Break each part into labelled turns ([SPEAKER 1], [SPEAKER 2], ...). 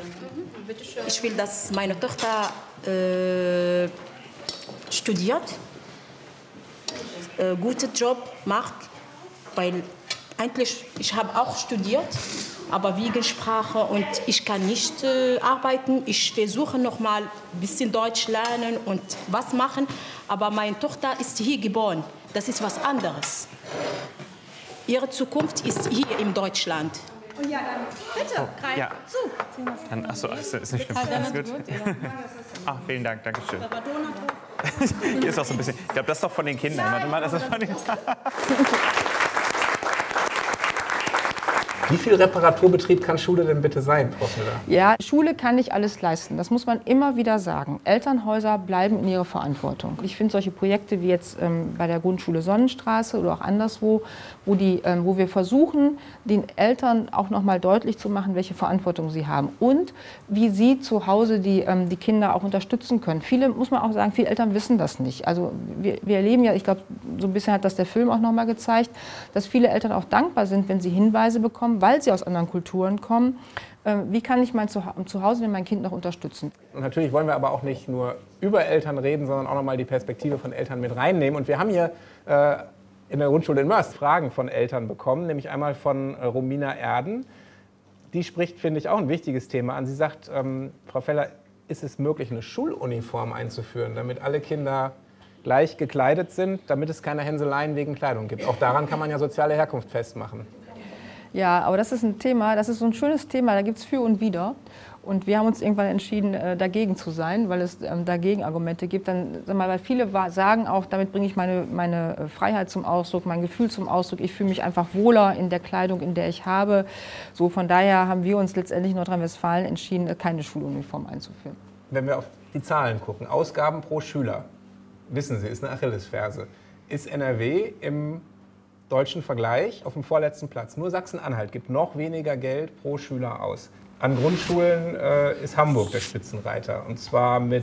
[SPEAKER 1] Ich will, dass meine Tochter studiert, guten Job macht, weil eigentlich, ich habe auch studiert, aber wegen Sprache und ich kann nicht arbeiten. Ich versuche noch mal ein bisschen Deutsch lernen und was machen, aber meine Tochter ist hier geboren. Das ist was anderes. Ihre Zukunft ist hier in Deutschland.
[SPEAKER 2] Und ja, dann bitte, greif zu.
[SPEAKER 3] Dann, achso, ist nicht schlimm. Alles gut. Ach, vielen Dank, danke schön. Hier ist auch so ein bisschen, ich glaube, das ist doch von den Kindern. Warte mal, das ist von den
[SPEAKER 4] Wie viel Reparaturbetrieb kann Schule denn bitte sein, Frau Müller?
[SPEAKER 5] Ja, Schule kann nicht alles leisten. Das muss man immer wieder sagen. Elternhäuser bleiben in ihrer Verantwortung. Ich finde solche Projekte wie jetzt bei der Grundschule Sonnenstraße oder auch anderswo, wo wir versuchen, den Eltern auch noch mal deutlich zu machen, welche Verantwortung sie haben und wie sie zu Hause die Kinder auch unterstützen können. Viele, muss man auch sagen, viele Eltern wissen das nicht. Also wir erleben ja, ich glaube, so ein bisschen hat das der Film auch noch mal gezeigt, dass viele Eltern auch dankbar sind, wenn sie Hinweise bekommen, weil sie aus anderen Kulturen kommen. Wie kann ich mein Zuhause mein Kind noch unterstützen?
[SPEAKER 4] Und natürlich wollen wir aber auch nicht nur über Eltern reden, sondern auch noch mal die Perspektive von Eltern mit reinnehmen. Und wir haben hier in der Grundschule in Mörs Fragen von Eltern bekommen, nämlich einmal von Romina Erden. Die spricht, finde ich, auch ein wichtiges Thema an. Sie sagt, Frau Feller, ist es möglich, eine Schuluniform einzuführen, damit alle Kinder gleich gekleidet sind, damit es keine Hänseleien wegen Kleidung gibt? Auch daran kann man ja soziale Herkunft festmachen.
[SPEAKER 5] Ja, aber das ist ein Thema, das ist so ein schönes Thema, da gibt es für und wider. Und wir haben uns irgendwann entschieden, dagegen zu sein, weil es dagegen Argumente gibt. Dann, sag mal, weil viele sagen auch, damit bringe ich meine Freiheit zum Ausdruck, mein Gefühl zum Ausdruck. Ich fühle mich einfach wohler in der Kleidung, in der ich habe. So, von daher haben wir uns letztendlich in Nordrhein-Westfalen entschieden, keine Schuluniform einzuführen.
[SPEAKER 4] Wenn wir auf die Zahlen gucken, Ausgaben pro Schüler, wissen Sie, ist eine Achillesferse. Ist NRW im deutschen Vergleich auf dem vorletzten Platz. Nur Sachsen-Anhalt gibt noch weniger Geld pro Schüler aus. An Grundschulen ist Hamburg der Spitzenreiter. Und zwar mit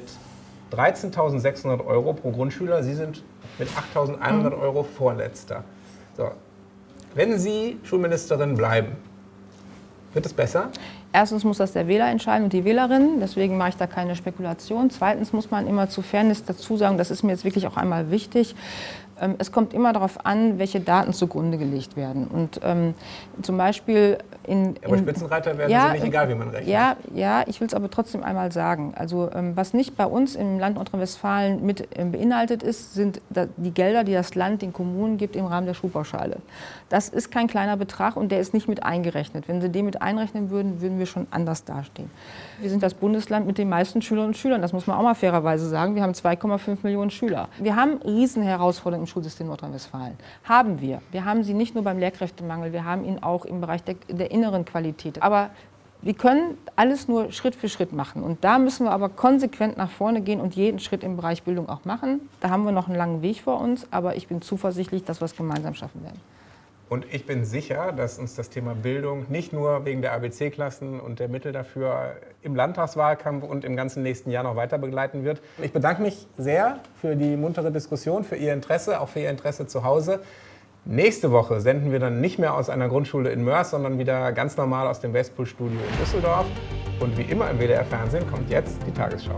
[SPEAKER 4] 13.600 € pro Grundschüler. Sie sind mit 8.100 € Vorletzter. So. Wenn Sie Schulministerin bleiben, wird es besser?
[SPEAKER 5] Erstens muss das der Wähler entscheiden und die Wählerin, deswegen mache ich da keine Spekulation. Zweitens muss man immer zu Fairness dazu sagen, das ist mir jetzt wirklich auch einmal wichtig, es kommt immer darauf an, welche Daten zugrunde gelegt werden. Und zum Beispiel
[SPEAKER 4] aber Spitzenreiter werden Sie nicht, egal wie man rechnet.
[SPEAKER 5] Ja, ich will es aber trotzdem einmal sagen. Also was nicht bei uns im Land Nordrhein-Westfalen mit beinhaltet ist, sind die Gelder, die das Land den Kommunen gibt im Rahmen der Schulpauschale. Das ist kein kleiner Betrag und der ist nicht mit eingerechnet. Wenn Sie den mit einrechnen würden, würden wir schon anders dastehen. Wir sind das Bundesland mit den meisten Schülerinnen und Schülern, das muss man auch mal fairerweise sagen. Wir haben 2,5 Millionen Schüler. Wir haben Riesenherausforderungen im Schulsystem Nordrhein-Westfalen. Haben wir. Wir haben sie nicht nur beim Lehrkräftemangel, wir haben ihn auch im Bereich der inneren Qualität. Aber wir können alles nur Schritt für Schritt machen. Und da müssen wir aber konsequent nach vorne gehen und jeden Schritt im Bereich Bildung auch machen. Da haben wir noch einen langen Weg vor uns, aber ich bin zuversichtlich, dass wir es gemeinsam schaffen werden.
[SPEAKER 4] Und ich bin sicher, dass uns das Thema Bildung nicht nur wegen der ABC-Klassen und der Mittel dafür im Landtagswahlkampf und im ganzen nächsten Jahr noch weiter begleiten wird. Ich bedanke mich sehr für die muntere Diskussion, für Ihr Interesse, auch für Ihr Interesse zu Hause. Nächste Woche senden wir dann nicht mehr aus einer Grundschule in Mörs, sondern wieder ganz normal aus dem Westpol-Studio in Düsseldorf. Und wie immer im WDR-Fernsehen kommt jetzt die Tagesschau.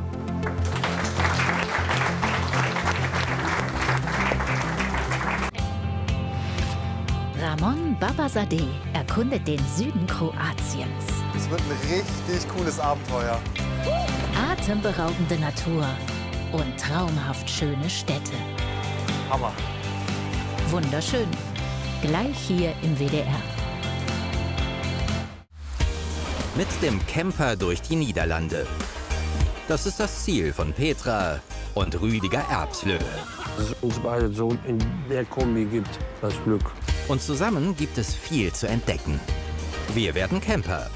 [SPEAKER 6] Ramon Babazadeh erkundet den Süden Kroatiens.
[SPEAKER 7] Es wird ein richtig cooles Abenteuer.
[SPEAKER 6] Atemberaubende Natur und traumhaft schöne Städte.
[SPEAKER 7] Hammer.
[SPEAKER 6] Wunderschön. Gleich hier im WDR.
[SPEAKER 8] Mit dem Camper durch die Niederlande. Das ist das Ziel von Petra und Rüdiger Erbslö.
[SPEAKER 9] Dass es uns beide so in der Kombi gibt, das Glück.
[SPEAKER 8] Und zusammen gibt es viel zu entdecken. Wir werden Camper.